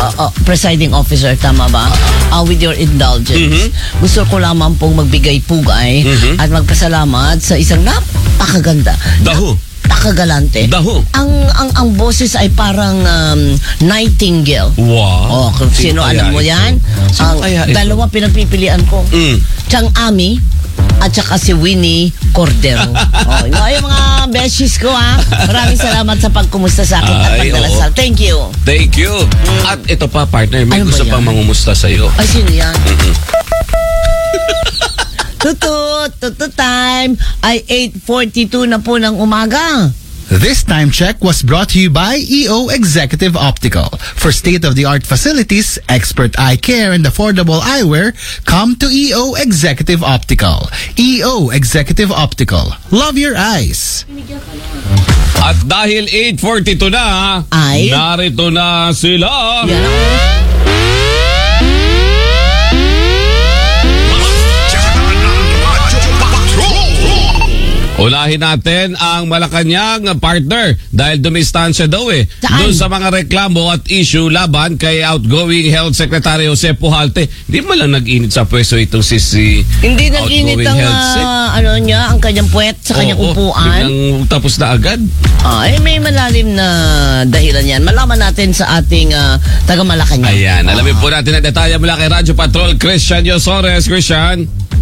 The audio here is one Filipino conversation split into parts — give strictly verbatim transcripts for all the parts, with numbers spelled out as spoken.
uh, uh, presiding officer, tama ba? Uh, with your indulgence, mm-hmm. gusto ko lamang pong magbigay pugay mm-hmm. at magpasalamat sa isang napakaganda. Daho. Napakagalante. Daho. Ang ang ang boses ay parang um, nightingale. Wow. Oh, kung sino alam mo yan? Ang dalawa pinagpipilian ko. Mm. Chang Ami at saka si Winnie Cordero. Oh, yung mga besties ko, ha. Maraming salamat sa pagkumusta sa akin at pagdalasal. Thank you. Thank you. Mm. At ito pa, partner, may ano gusto pang mangumusta sa'yo. Ay, sino yan? Mm-hmm. Tutut, tutut time ay eight forty-two na po ng umaga. This time check was brought to you by E O Executive Optical. For state-of-the-art facilities, expert eye care, and affordable eyewear, come to E O Executive Optical. E O Executive Optical. Love your eyes. At dahil eight forty-two na, ay narito na sila. Yeah. Unahin natin ang Malacanang, partner, dahil dumistansya daw eh. Doon sa mga reklamo at issue laban kay outgoing Health Secretary Jose Pujalte. Hindi mo lang nag-init sa pwesto itong si si Hindi nag-init ang uh, ano niya, ang kanyang puwet sa kanyang oh, upuan. Biglang tapos na agad. Ay, may malalim na dahilan yan. Malaman natin sa ating uh, taga Malacanang. Ayan, ah. alamin po natin ang detalye mula kay Radyo Patrol, Christian Yosores. Christian.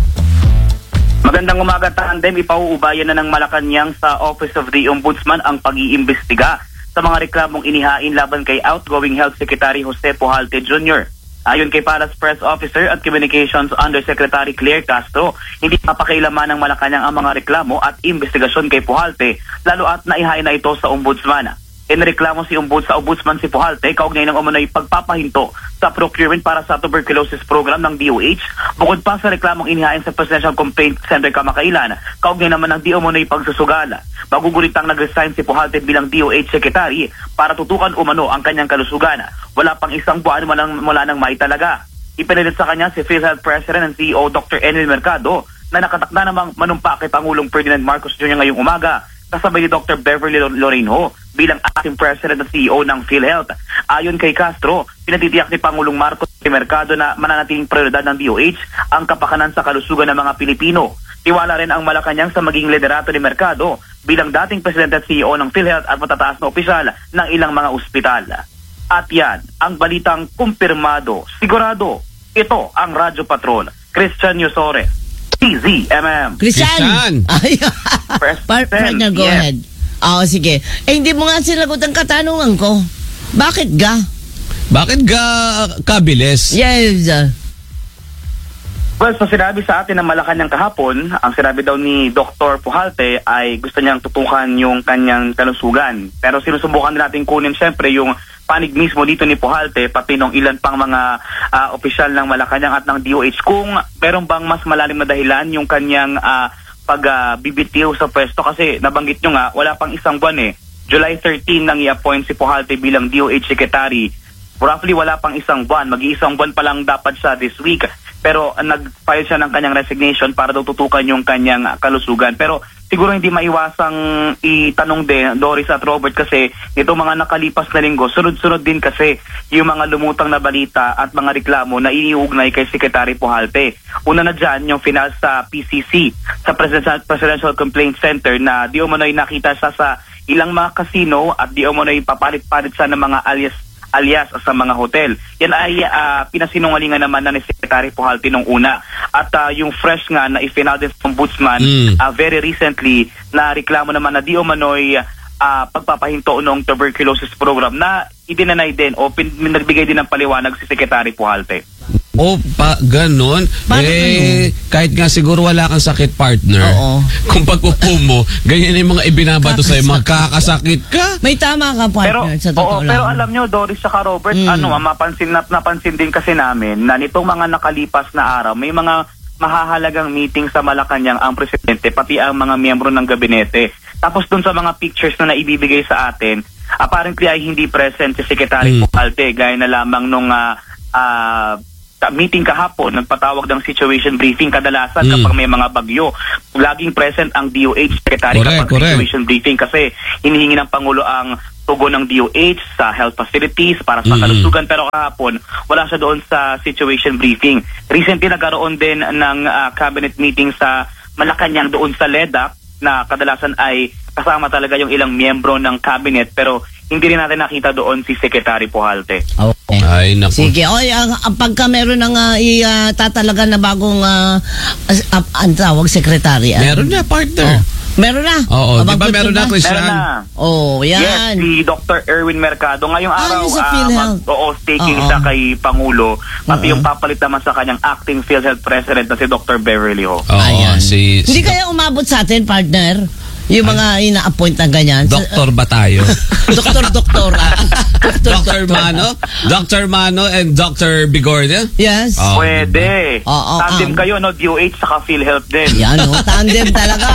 Magandang umaga, tandem. Ipauubayan na ng Malacanang sa Office of the Ombudsman ang pag-iimbestiga sa mga reklamong inihain laban kay outgoing Health Secretary Jose Pujalte Junior Ayon kay Palace Press Officer at Communications Undersecretary Claire Castro, hindi papakailaman ng Malacanang ang mga reklamo at investigasyon kay Pujalte, lalo at naihain na ito sa Ombudsman. Inireklamo si Ombud sa Ombudsman si Pujalte kaugnay ng umano'y pagpapahinto sa procurement para sa tuberculosis program ng D O H, bukod pa sa reklamong inihain sa Presidential Complaint Center Kamakailan, kaugnay naman ng di umano'y pagsusugala. Maguguritang nag-resign si Pujalte bilang D O H Secretary para tutukan umano ang kanyang kalusugan. Wala pang isang buwan mula nang maitalaga. Ipinilit sa kanya si PhilHealth President and C E O Doctor Enel Mercado na nakatakda namang manumpa kay Pangulong Ferdinand Marcos Junior ngayong umaga, kasabay ni Doctor Beverly Lorenho bilang acting president at C E O ng PhilHealth. Ayon kay Castro, pinatitiyak ni Pangulong Marcos Mercado na mananatiling prioridad ng D O H ang kapakanan sa kalusugan ng mga Pilipino. Tiwala rin ang Malacanang sa maging liderato ni Mercado bilang dating presidente at C E O ng PhilHealth at matataas na opisyal ng ilang mga ospital. At yan, ang balitang kumpirmado. Sigurado, ito ang Radyo Patrol. Christian Yosores, T Z M M. Christian! Ay, partner, go yeah. ahead. Oo, oh, sige. Eh, hindi mo nga sinagot ang katanungan ko. Bakit ga? Bakit ga kabilis? Yes. Well, so sinabi sa atin ng Malacanang kahapon, ang sinabi daw ni Doctor Pujalte ay gusto niyang tutukan yung kanyang kalusugan. Pero sinusubukan natin kunin siyempre yung panig mismo dito ni Pujalte, pati nung ilan pang mga uh, opisyal ng Malacanang at ng D O H kung meron bang mas malalim na dahilan yung kanyang uh, pagbibitiw uh, sa pwesto, kasi nabanggit nyo nga, wala pang isang buwan eh. July thirteenth nang i-appoint si Pujalte bilang D O H Secretary. Roughly wala pang isang buwan, mag-iisang buwan pa lang dapat siya this week. Pero uh, nag-file siya ng kanyang resignation para daw tutukan yung kanyang uh, kalusugan. Pero siguro hindi maiwasang itanong din, Doris at Robert, kasi itong mga nakalipas na linggo, sunod-sunod din kasi yung mga lumutang na balita at mga reklamo na iniugnay kay Secretary Pujalte. Una na dyan, yung final sa P C C, sa Presidential, Presidential Complaint Center, na di umano'y nakita siya sa ilang mga casino at di umano'y papalit-palit siya ng mga alias alias sa mga hotel. Yan ay uh, pinasinungalingan naman na ni Secretary Pujalte nung una. At uh, yung fresh nga na i-final din sa Ombudsman mm. uh, very recently na reklamo naman na di umano'y uh, pagpapahinto noong tuberculosis program na idinanay din o pin- nagbigay din ng paliwanag si Secretary Pujalte. O pa ganon. Paano eh, ganun? Kahit nga siguro wala kang sakit, partner. Oo. Kung pag-upo mo, ganyan yung mga ibinabato sa'yo, magkakasakit ka. May tama ka, partner, pero, sa totoo oo, lang. Pero alam nyo, Doris saka Robert, mm. ano, mapansin, nap, napansin din kasi namin na nitong mga nakalipas na araw, may mga mahahalagang meeting sa Malacanang ang presidente, pati ang mga miyembro ng gabinete. Tapos dun sa mga pictures na naibibigay sa atin, apparently ay hindi present si Secretary mm. Pujalte, gaya na lamang nung uh, uh, meeting kahapon, nagpatawag ng situation briefing. Kadalasan mm. kapag may mga bagyo, laging present ang D O H Secretary correct, kapag correct. situation briefing, kasi hinihingi ng Pangulo ang tugon ng D O H sa health facilities para sa kalusugan, pero kahapon wala siya doon sa situation briefing. Recently nagkaroon din ng uh, cabinet meeting sa Malacanang doon sa L E D A C na kadalasan ay kasama talaga yung ilang miyembro ng cabinet, pero hindi rin natin nakita doon si Secretary Pujalte. Okay. Ay, naku. Sige, oy, ang, ang pagka meron ng uh, itatalaga na bagong uh, uh, ang tawag, secretary. Uh, Meron na, partner. Oh. Meron na? Oo, di ba Abang meron na, na? Christian? Meron na. Oh, yan. Yes, si Doctor Erwin Mercado. Ngayong Ah, araw, yung sa ah, PhilHealth. mag- oo, staking Oo. siya kay Pangulo. Pati Oo. yung papalit naman sa kanyang acting PhilHealth President na si Doctor Beverly Ho. Oo, Ayan. si, si Hindi kaya umabot sa atin, partner? Yung mga ina-appoint na ganyan. Doktor ba tayo? Doktor-doktora. Doctor Mano? Doctor Mano and Doctor Bigornia? Yes. Oh. Pwede. Oo, Tandem um. kayo, no? D O H saka PhilHealth din. Yan, no? Tandem talaga.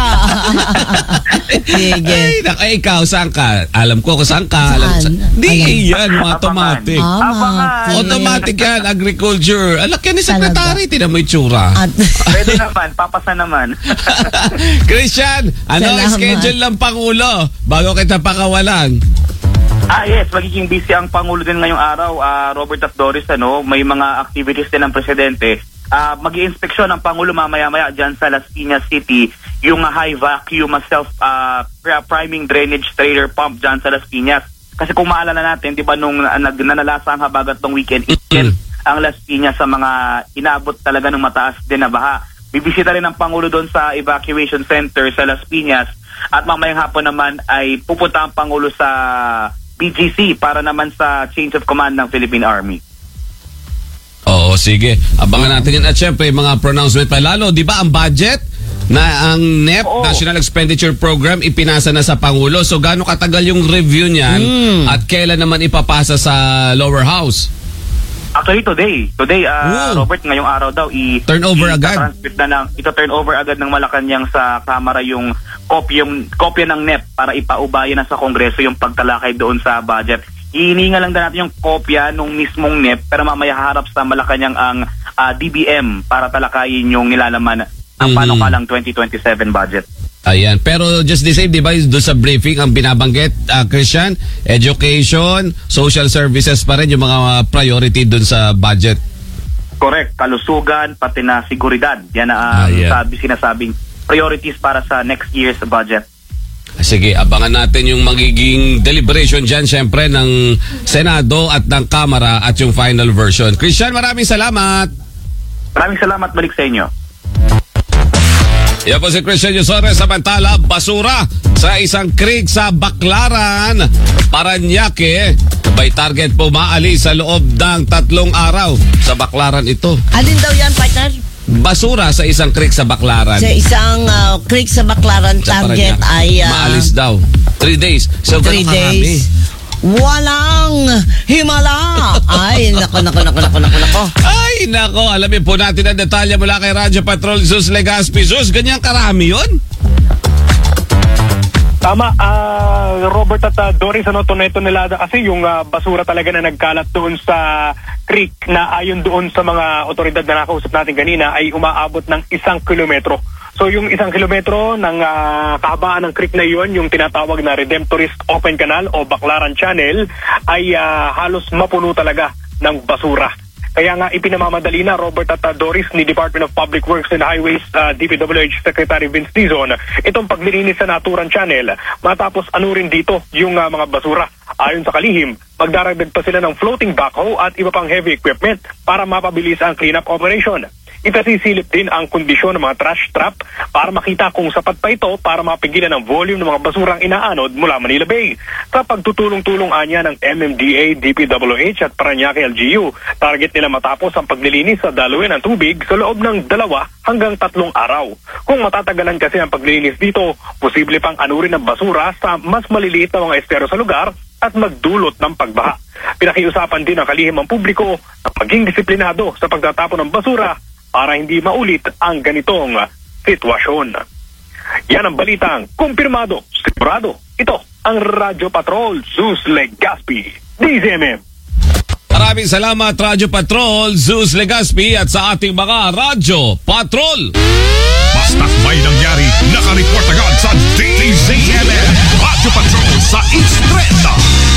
Sige. Ay, nak- ay, ikaw, saan ka? Alam ko kung saan ka. Alam, Saan? sa- Di, Alam. yan, automatic. Ah, Abangan. Automatic yan, agriculture. Alak yan ni Talaga. Secretary, tinan mo yung tsura. At, Pwede naman, papasa naman. Christian, ano ang Salamat. schedule ng Pangulo bago kita pakawalan? Ah yes, magiging busy ang Pangulo din ngayong araw, ah, Robert at Doris, ano, may mga activities din ng Presidente. Ah, mag-i-inspeksyon ang Pangulo mamaya-maya dyan sa Las Piñas City, yung ah, high vacuum ah, self ah, priming drainage trailer pump dyan sa Las Piñas. Kasi kung maalala natin, di ba nung uh, nagnanalasa ang habagat ng weekend, mm-hmm. ang Las Piñas sa mga inabot talaga ng mataas din na baha. Bibisita rin ang Pangulo doon sa evacuation center sa Las Piñas. At mamayang hapon naman ay pupunta ang Pangulo sa B G C para naman sa change of command ng Philippine Army. Oo, sige. Abangan natin yan. At syempre, mga pronouncement pa. Lalo, di ba ang budget na ang N E P, Oo. National Expenditure Program, ipinasa na sa Pangulo. So, gaano katagal yung review niyan at kailan naman ipapasa sa lower house? Actually today, today uh, Ooh. Robert, ngayong araw daw i Turnover agad. transmit na ng ito turnover agad ng Malacanang sa Kamara yung kopya yung kopya ng N E P para ipaubaya na sa Kongreso yung pagtalakay doon sa budget. Hininga lang din natin yung kopya nung mismong N E P, pero mamaya harap sa Malacanang ang uh, D B M para talakayin yung nilalaman ng Mhm. panukalang twenty twenty-seven budget. Ayan. Pero just the same, di ba, doon sa briefing, ang binabanggit, uh, Christian, education, social services pa rin yung mga priority doon sa budget. Correct, kalusugan pati na seguridad. Yan ang Ah, yeah. sabi sinasabing priorities para sa next year's budget. Sige, abangan natin yung magiging deliberation dyan, syempre, ng Senado at ng Kamara at yung final version. Christian, maraming salamat. Maraming salamat, balik sa inyo. Yan po si Christian Yusore. Samantala, basura sa isang creek sa Baclaran, Parañaque. By target po maalis sa loob ng tatlong araw. Sa Baclaran ito. alin daw yan, partner? Basura sa isang creek sa Baclaran. Sa isang uh, creek sa Baclaran, Sa target Parañaque. ay uh, maalis daw. Three days. So, three ganun karami. days. Walang himala. Ay, nako, nako, nako, nako, nako, nako. Ay, nako. Alamin po natin ang detalye mula kay Radyo Patrol Zeus Legaspi. Zeus, ganyan karami yun? Tama, ah, Robert at uh, Doris, ano, tunay tonelada kasi yung ah, basura talaga na nagkalat doon sa creek na ayon doon sa mga otoridad na nakausap natin kanina ay umaabot ng isang kilometro. So yung isang kilometro ng uh, kahabaan ng creek na iyon, yung tinatawag na Redemptorist Open Canal o Baclaran Channel, ay uh, halos mapuno talaga ng basura. Kaya nga ipinamamadali na, Robert at uh, Doris, ni Department of Public Works and Highways uh, D P W H Secretary Vince Dizon itong paglilinis sa Naturan Channel matapos anurin dito yung uh, mga basura. Ayon sa kalihim, magdaragdag pa sila ng floating backhoe at iba pang heavy equipment para mapabilis ang cleanup operation. Ipasisilip din ang kondisyon ng mga trash trap para makita kung sapat pa ito para mapigilan ang volume ng mga basurang inaanod mula Manila Bay. Sa pagtutulong-tulong anya ng M M D A, D P W H at Parañaque L G U, target nila matapos ang paglilinis sa daluyan ng tubig sa loob ng dalawa hanggang tatlong araw. Kung matatagalan kasi ang paglilinis dito, posible pang anurin ng basura sa mas maliliit na mga estero sa lugar at magdulot ng pagbaha. Pinakiusapan din ng kalihim ang publiko na maging disiplinado sa pagtatapon ng basura para hindi maulit ang ganitong sitwasyon. Yan ang balitang kumpirmado, sigurado. Ito ang Radyo Patrol Zeus Legaspi, D Z M M. Maraming salamat, Radyo Patrol Zeus Legaspi, at sa ating mga Radyo Patrol. Basta't may nangyari, nakareport agad sa D Z M M. Radyo Patrol sa East Trend.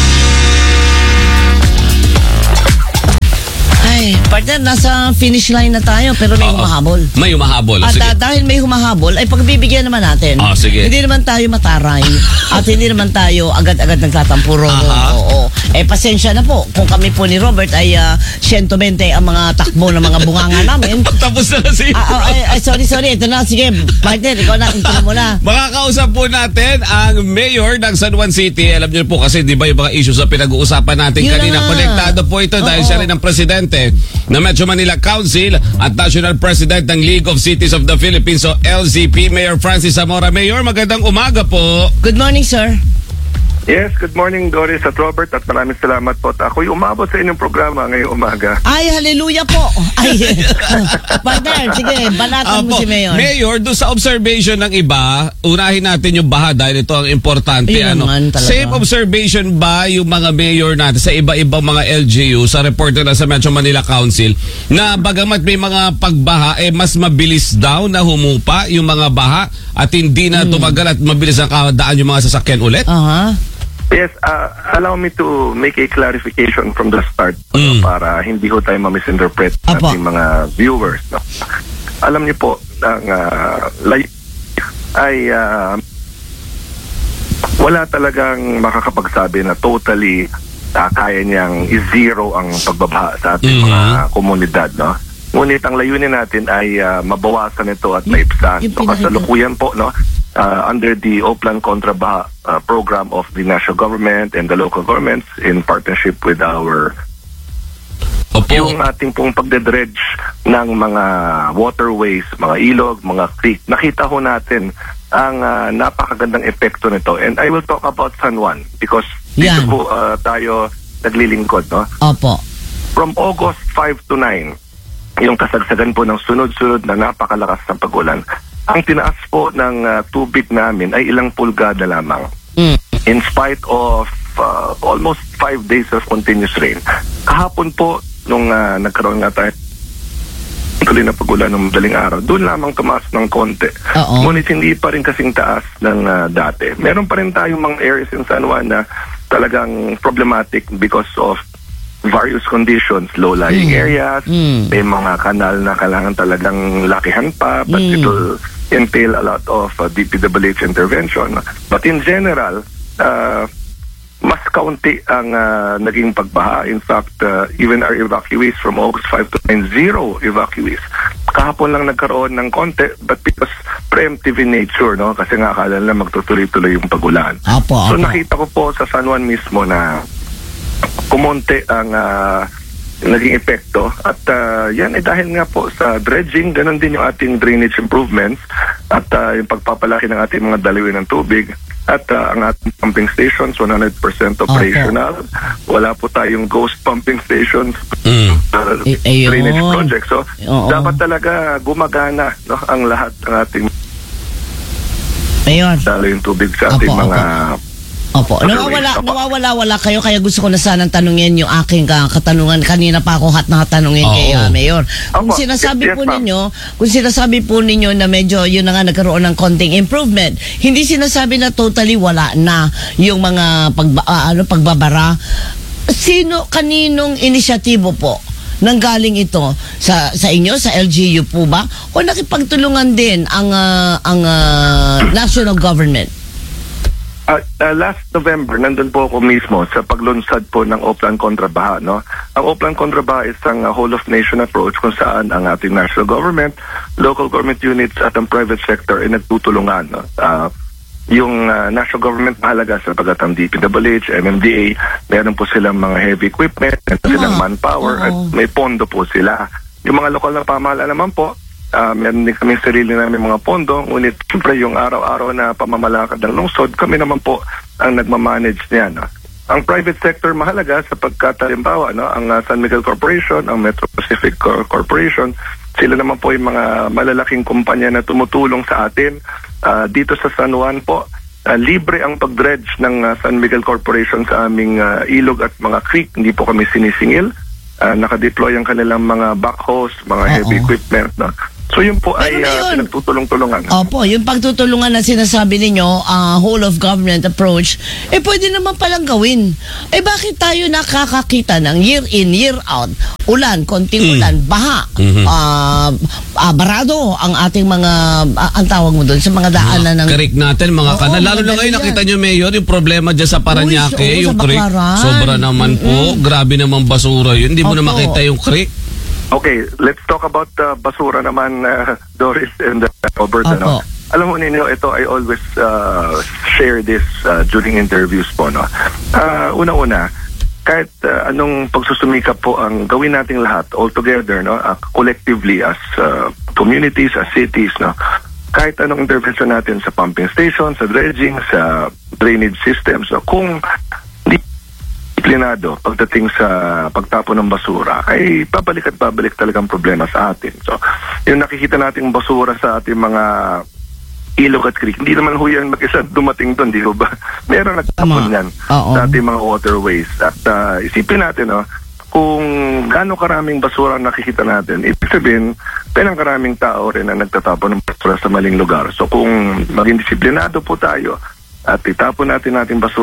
Ay, partner, nasa finish line na tayo pero may Oo. humahabol. May humahabol. At Sige. ah, dahil may humahabol, ay pagbibigyan naman natin. Ah, sige. Hindi naman tayo mataray at hindi naman tayo agad-agad nagtatampuro. Aha. Oo. Eh, pasensya na po. Kung kami po ni Robert ay uh, one twenty ang mga takbo ng mga bunganga namin. Tapos na si Ah, ah, ay, ay, sorry, sorry. Ito na. Sige, partner, ikaw na. Ito mo na. Makakausap po natin ang mayor ng San Juan City. Alam niyo po kasi di ba yung mga issues na pinag-uusapan natin Yun kanina. na nga. Konektado po ito dahil Oo. siya rin ang presidente ng Metro Manila Council at National President ng League of Cities of the Philippines o L Z P, Mayor Francis Zamora. Mayor, magandang umaga po. Good morning, sir. Yes, good morning Doris at Robert at maraming salamat po. At ako'y umabot sa inyong programa ngayong umaga. Ay, hallelujah po. Ay, partner, sige, banatan mo Apo, si Mayor. Mayor, doon sa observation ng iba, unahin natin yung baha dahil ito ang importante. Yun Ano, naman talaga. same observation ba yung mga mayor natin sa iba-ibang mga L G U, sa report na sa Metro Manila Council, na bagamat may mga pagbaha, eh mas mabilis daw na humupa yung mga baha at hindi na tumagal at mabilis ang kadaan yung mga sasakyan ulit? Aha. Yes, uh, allow me to make a clarification from the start Mm. uh, para hindi ho tayo ma-misinterpret Apo. ating mga viewers. No? Alam niyo po, ang uh, lay- ay uh, wala talagang makakapagsabi na totally uh, kaya niyang i-zero ang pagbabaha sa ating Mhm. mga komunidad. No? Ngunit ang layunin natin ay uh, mabawasan ito at Yung- maibsan. yung So pinakita- kasalukuyan po, no? Uh, under the Oplan Kontrabaha uh, program of the national government and the local governments in partnership with our Opo. yung ating pong pagdedredge ng mga waterways, mga ilog, mga creek. Nakita ho natin ang uh, napakagandang epekto nito. And I will talk about San Juan because dito Yan. po uh, tayo naglilingkod, no? Opo. From August five to nine, yung kasagsagan po ng sunod-sunod na napakalakas ng pag-ulan. Ang tinaas po ng uh, tubig namin ay ilang pulgada lamang. Mm. In spite of uh, almost five days of continuous rain. Kahapon po, nung uh, nagkaroon nga tayo tuloy na pag-ulan ng madaling araw, doon lamang tumaas ng konti. Oo. Ngunit hindi pa rin kasing taas ng uh, dati. Meron pa rin tayong mga areas in San Juan na talagang problematic because of various conditions, low-lying Mm. areas, Mm. may mga kanal na kailangan talagang lakihan pa, but Mm. it will entail a lot of uh, D P W H intervention. But in general, uh, mas kaunti ang uh, naging pagbaha. In fact, uh, even our evacuees from August five to nine, zero evacuees. Kahapon lang nagkaroon ng konti, but because preemptive in nature, no? Kasi nga akala na magtutuloy-tuloy yung pagulan. Apo, So apo. nakita ko po sa San Juan mismo na kumonte ang ah, naging epekto at ah, yan eh dahil nga po sa dredging, ganun din yung ating drainage improvements at ah, yung pagpapalaki ng ating mga dalawin ng tubig at ah, ang ating pumping stations one hundred percent operational. Wala po tayong ghost pumping stations Mm. uh, Eh, ayun. drainage project. So Oo. dapat talaga gumagana, no, ang lahat ng ating Mayor. dalo yung tubig sa ating Opo, mga Opo. Nawawala, Opo. nawawala wala kayo kaya gusto ko na sanang tanungin yung aking ka- katanungan. Kanina pa ako hat na katanungin Oo. kay ah, Mayor. Kung Opo. sinasabi Yes, po ma'am. ninyo, kung sinasabi po ninyo na medyo yun na nga nagkaroon ng konting improvement, hindi sinasabi na totally wala na yung mga pagba, ah, ano, pagbabara. Sino, kaninong inisyatibo po nanggaling ito sa sa inyo sa L G U po ba o nakipagtulungan din ang ah, ang ah, national government? Uh, uh, last November, nandun po ako mismo sa paglunsad po ng Oplan Kontrabaha. No? Ang Oplan Kontrabaha is ang uh, whole-of-nation approach kung saan ang ating national government, local government units at ang private sector ay nagtutulungan. No? Uh, yung uh, national government mahalaga sa pagkatang D P W H, M M D A, meron po silang mga heavy equipment, meron silang Ah, manpower, oo. at may pondo po sila. Yung mga lokal na pamahalaan naman po, Uh, meron din kami sarili namin mga pondo, ngunit siyempre yung araw-araw na pamamalakad ng lungsod, kami naman po ang nagmamanage niyan. No? Ang private sector mahalaga sapagkat halimbawa, no, ang uh, San Miguel Corporation, ang Metro Pacific Cor- Corporation, sila naman po yung mga malalaking kumpanya na tumutulong sa atin. Uh, dito sa San Juan po, uh, libre ang pag-dredge ng uh, San Miguel Corporation sa aming uh, ilog at mga creek, hindi po kami sinisingil. Uh, nakadeploy ang kanilang mga backhoes, mga Oo. heavy equipment. No? So yun po ay Pero uh, ngayon- pinagtutulong-tulungan. Opo, yung pagtutulungan na sinasabi ninyo, ah, whole of government approach, eh pwede naman palang gawin. Eh bakit tayo nakakakita ng year in, year out, ulan, konting Mm. ulan, baha, Mhm. ah, ah, barado ang ating mga, ah, ang tawag mo doon, sa mga daanan ng... Creek natin, mga Oo, kanal. Lalo na madali ngayon, yan. nakita nyo, Mayor, yung problema dyan sa Paranaque, Uy, oo, yung sa creek. Baclaran. Sobra naman po. Grabe naman basura yun. Hindi mo na Opo. makita yung creek. Okay, let's talk about uh, basura naman, uh, Doris and uh, Robert. Opo. Ano? Alam mo ninyo, ito I always uh, share this uh, during interviews po. No? Uh, una-una, kahit uh, anong pagsusumikap po ang gawin nating lahat all together, no? uh, collectively as uh, communities, as cities, no? Kahit anong intervention natin sa pumping station, sa dredging, sa drainage systems, no? Kung disiplinado pagdating sa pagtapon ng basura, ay babalik at babalik talagang problema sa atin. So, yung nakikita nating basura sa ating mga ilog at creek, hindi naman ho yan mag-isa dumating doon, di ho ba? Meron nagtapon Tama. yan Oo. sa ating mga waterways. At uh, isipin natin, no, kung gaano karaming basura ang nakikita natin, ibig sabihin, penang karaming tao rin na nagtatapon ng basura sa maling lugar. So kung maging disiplinado po tayo at itapon natin natin basura